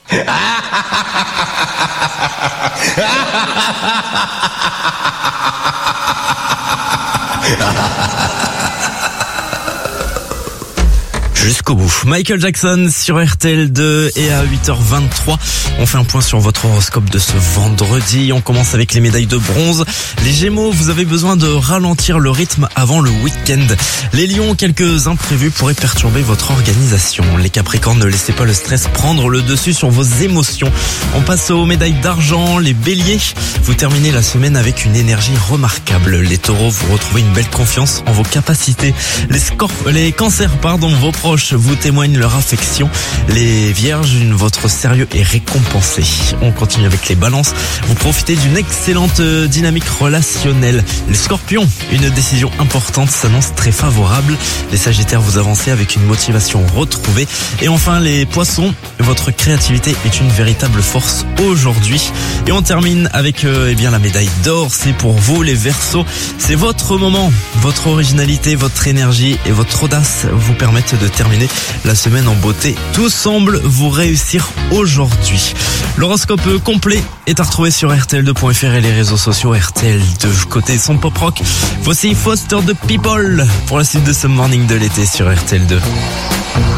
Jusqu'au bout. Michael Jackson sur RTL2 et à 8h23, on fait un point sur votre horoscope de ce vendredi. On commence avec les médailles de bronze. Les Gémeaux, vous avez besoin de ralentir le rythme avant le week-end. Les Lions, quelques imprévus pourraient perturber votre organisation. Les Capricornes, ne laissez pas le stress prendre le dessus sur vos émotions. On passe aux médailles d'argent. Les Béliers, vous terminez la semaine avec une énergie remarquable. Les Taureaux, vous retrouvez une belle confiance en vos capacités. Les Cancers, vos proches vous témoignent leur affection. Les Vierges, votre sérieux est récompensé. On continue avec les Balances. Vous profitez d'une excellente dynamique relationnelle. Les Scorpions, une décision importante s'annonce très favorable. Les Sagittaires, vous avancez avec une motivation retrouvée. Et enfin les Poissons, votre créativité est une véritable force aujourd'hui. Et on termine avec la médaille d'or. C'est pour vous les Verseaux. C'est votre moment. Votre originalité, votre énergie et votre audace vous permettent de terminer la semaine en beauté. Tout semble vous réussir aujourd'hui. L'horoscope complet est à retrouver sur RTL2.fr et les réseaux sociaux RTL2. Côté son pop rock, voici Foster the People pour la suite de ce morning de l'été sur RTL2.